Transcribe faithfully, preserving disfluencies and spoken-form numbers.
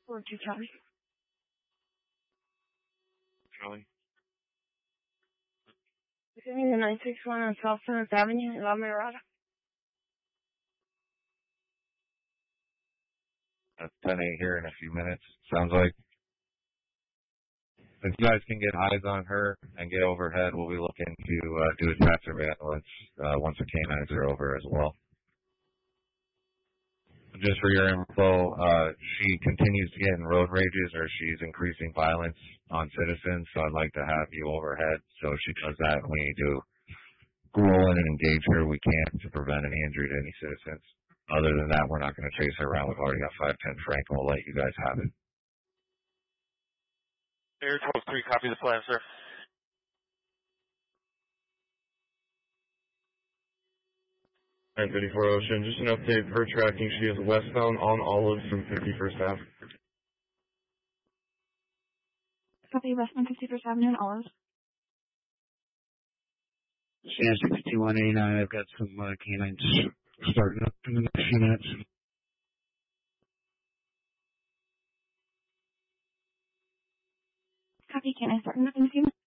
Four two Charlie. Charlie. Give me the nine six one on South Seventh Avenue in La Mirada. That's ten eight here in a few minutes. Sounds like. If you guys can get eyes on her and get overhead, we'll be looking to uh, do a tap surveillance uh, once the canines are over as well. Just for your info, uh, she continues to get in road rages, or she's increasing violence on citizens, so I'd like to have you overhead. So if she does that, we need to roll in and engage her. We can't to prevent any injury to any citizens. Other than that, we're not going to chase her around. We've already got five ten Frank, and we'll let you guys have it. Air twelve three, copy the plan, sir. nine fifty-four Ocean, just an update. Her tracking, she is westbound on Olive from fifty-first Avenue. Copy westbound fifty-first Avenue and Olive. Stan sixty-one eighty-nine, I've got some uh, canines starting up in the next few minutes. Copy, can I start in a few minutes?